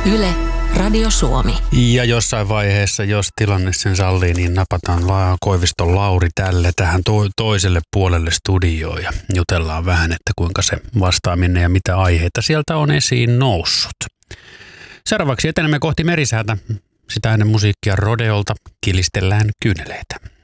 Yle, Radio Suomi. Ja jossain vaiheessa, jos tilanne sen sallii, niin napataan Koiviston Lauri tähän toiselle puolelle studioon ja jutellaan vähän, että kuinka se vastaaminen ja mitä aiheita sieltä on esiin noussut. Seuraavaksi etenemme kohti merisäätä. Sitä ennen musiikkia Rodeolta Kilistellään kyyneleitä.